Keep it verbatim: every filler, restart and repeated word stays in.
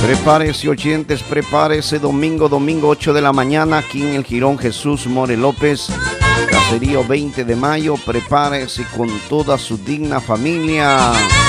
Prepárese, oyentes, prepárese. Domingo, domingo ocho de la mañana, aquí en el Jirón Jesús More López, caserío veinte de mayo. Prepárese con toda su digna familia.